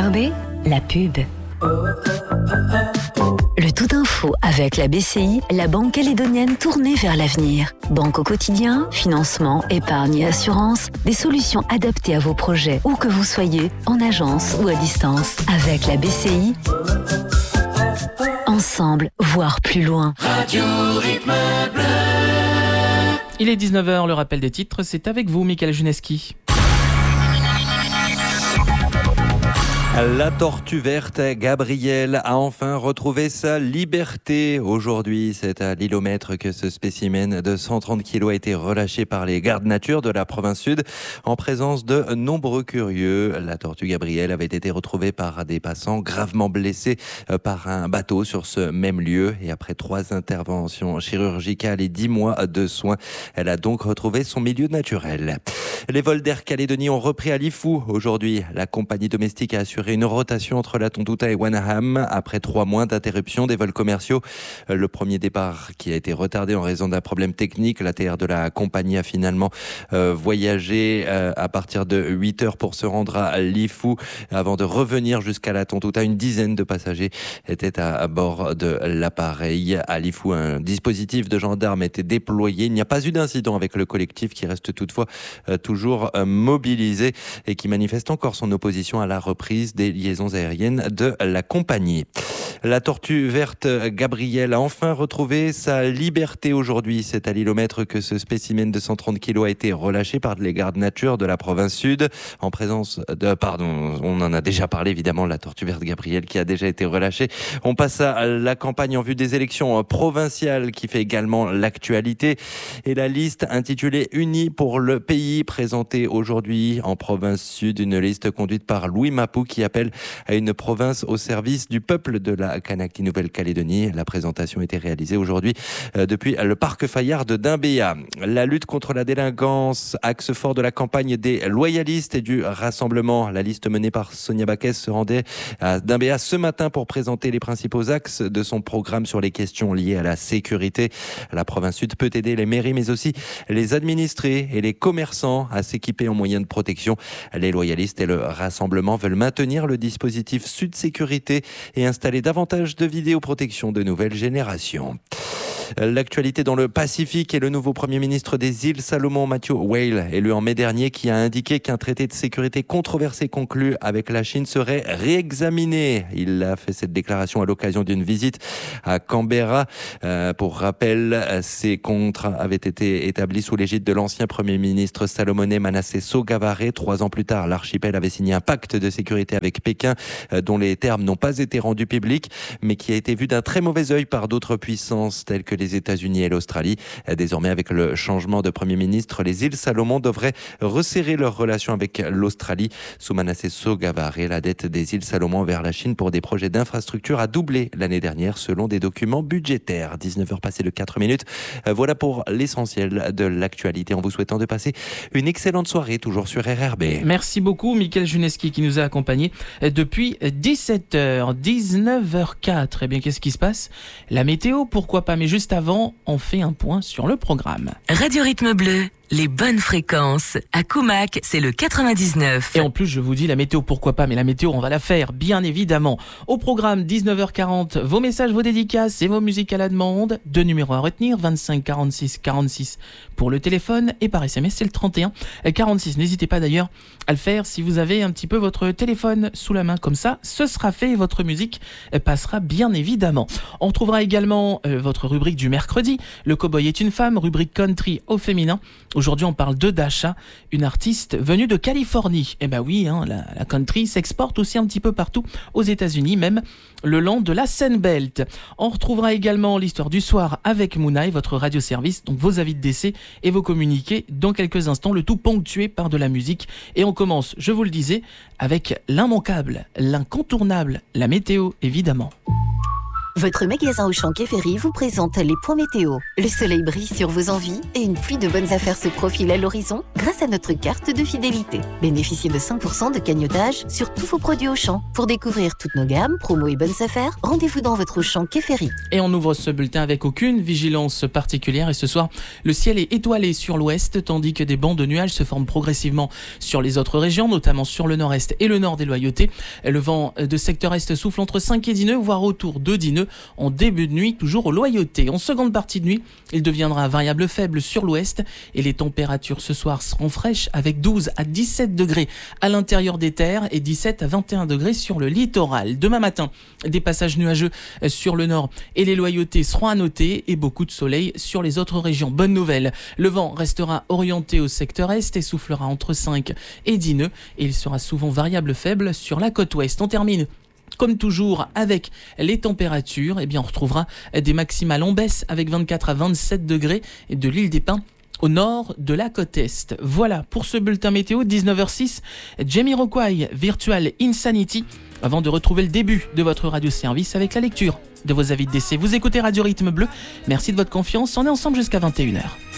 RRB, la pub. Le tout info avec la BCI, la banque calédonienne tournée vers l'avenir. Banque au quotidien, financement, épargne et assurance, des solutions adaptées à vos projets, où que vous soyez, en agence ou à distance. Avec la BCI, ensemble, voir plus loin. Radio Rythme Bleu. Il est 19h, le rappel des titres, c'est avec vous, Michael Juneski. La tortue verte Gabrielle a enfin retrouvé sa liberté. Aujourd'hui, c'est à l'Îlomètre que ce spécimen de 130 kg a été relâché par les gardes nature de la province sud en présence de nombreux curieux. La tortue Gabrielle avait été retrouvée par des passants gravement blessés par un bateau sur ce même lieu. Et après 3 interventions chirurgicales et 10 mois de soins, elle a donc retrouvé son milieu naturel. Les vols d'Air Calédonie ont repris à Lifou. Aujourd'hui, la compagnie domestique a assuré une rotation entre la Tontouta et Wanaham après 3 mois d'interruption des vols commerciaux. Le premier départ qui a été retardé en raison d'un problème technique. L'ATR de la compagnie a finalement voyagé à partir de 8h pour se rendre à Lifou avant de revenir jusqu'à la Tontouta. Une dizaine de passagers étaient à bord de l'appareil. À Lifou, un dispositif de gendarmes était déployé. Il n'y a pas eu d'incident avec le collectif qui reste toutefois toujours mobilisé et qui manifeste encore son opposition à la reprise des liaisons aériennes de la compagnie. La tortue verte Gabrielle a enfin retrouvé sa liberté aujourd'hui. C'est à l'Îlomètre que ce spécimen de 130 kg a été relâché par les gardes nature de la province sud en présence de... on en a déjà parlé évidemment, la tortue verte Gabrielle qui a déjà été relâchée. On passe à la campagne en vue des élections provinciales qui fait également l'actualité et la liste intitulée Unis pour le pays présentée aujourd'hui en province sud, une liste conduite par Louis Mapou qui appelle à une province au service du peuple de la Kanakti Nouvelle-Calédonie. La présentation a été réalisée aujourd'hui depuis le parc Fayard de Dimbéa. La lutte contre la délinquance, axe fort de la campagne des loyalistes et du rassemblement. La liste menée par Sonia Baquès se rendait à Dimbéa ce matin pour présenter les principaux axes de son programme sur les questions liées à la sécurité. La province sud peut aider les mairies mais aussi les administrés et les commerçants à s'équiper en moyens de protection. Les loyalistes et le rassemblement veulent maintenir le dispositif Sud Sécurité et installer davantage de vidéoprotection de nouvelle génération. L'actualité dans le Pacifique et le nouveau Premier ministre des îles Salomon, Matthew Whale, élu en mai dernier, qui a indiqué qu'un traité de sécurité controversé conclu avec la Chine serait réexaminé. Il a fait cette déclaration à l'occasion d'une visite à Canberra. Pour rappel, ces contrats avaient été établis sous l'égide de l'ancien Premier ministre salomonais Manasseh Sogavare. 3 ans plus tard, l'archipel avait signé un pacte de sécurité avec Pékin, dont les termes n'ont pas été rendus publics, mais qui a été vu d'un très mauvais œil par d'autres puissances telles que les États-Unis et l'Australie. Désormais, avec le changement de Premier ministre, les îles Salomon devraient resserrer leurs relations avec l'Australie. Sous Manasseh Sogavare, la dette des îles Salomon vers la Chine pour des projets d'infrastructure a doublé l'année dernière selon des documents budgétaires. 19h passées de 4 minutes. Voilà pour l'essentiel de l'actualité en vous souhaitant de passer une excellente soirée toujours sur RRB. Merci beaucoup Michael Juneski qui nous a accompagnés depuis 17h, 19h04. Eh bien, qu'est-ce qui se passe ? La météo, pourquoi pas, mais juste avant, on fait un point sur le programme. Radio Rythme Bleu, les bonnes fréquences. À Coumac, c'est le 99. Et en plus, je vous dis, la météo, pourquoi pas, mais la météo, on va la faire, bien évidemment. Au programme, 19h40, vos messages, vos dédicaces et vos musiques à la demande. 2 numéros à retenir, 25 46 46 pour le téléphone et par SMS, c'est le 31 46. N'hésitez pas d'ailleurs à le faire si vous avez un petit peu votre téléphone sous la main. Comme ça, ce sera fait et votre musique passera bien évidemment. On retrouvera également votre rubrique du mercredi. Le cowboy est une femme, rubrique country au féminin. Aujourd'hui, on parle de Dasha, une artiste venue de Californie. Eh ben oui, la country s'exporte aussi un petit peu partout aux États-Unis, même le long de la Sunbelt. On retrouvera également l'histoire du soir avec Mounai, votre radioservice, donc vos avis de décès et vos communiqués dans quelques instants, le tout ponctué par de la musique. Et on commence, je vous le disais, avec l'immanquable, l'incontournable, la météo évidemment. Votre magasin Auchan Quai Ferry vous présente les points météo. Le soleil brille sur vos envies et une pluie de bonnes affaires se profile à l'horizon grâce à notre carte de fidélité. Bénéficiez de 5% de cagnotage sur tous vos produits Auchan. Pour découvrir toutes nos gammes, promos et bonnes affaires, rendez-vous dans votre Auchan Quai Ferry. Et on ouvre ce bulletin avec aucune vigilance particulière et ce soir, le ciel est étoilé sur l'ouest tandis que des bancs de nuages se forment progressivement sur les autres régions, notamment sur le nord-est et le nord des Loyautés. Le vent de secteur est souffle entre 5 et 10 nœuds, voire autour de 10 nœuds en début de nuit, toujours aux Loyautés. En seconde partie de nuit, il deviendra variable faible sur l'ouest et les températures ce soir seront fraîches avec 12 à 17 degrés à l'intérieur des terres et 17 à 21 degrés sur le littoral. Demain matin, des passages nuageux sur le nord et les Loyautés seront à noter et beaucoup de soleil sur les autres régions. Bonne nouvelle, le vent restera orienté au secteur est et soufflera entre 5 et 10 nœuds et il sera souvent variable faible sur la côte ouest. On termine comme toujours avec les températures. Eh bien, on retrouvera des maximales en baisse avec 24 à 27 degrés de l'île des Pins au nord de la côte est. Voilà pour ce bulletin météo, 19h06, Jamiroquai, Virtual Insanity, avant de retrouver le début de votre radio-service avec la lecture de vos avis de décès. Vous écoutez Radio Rythme Bleu, merci de votre confiance, on est ensemble jusqu'à 21h.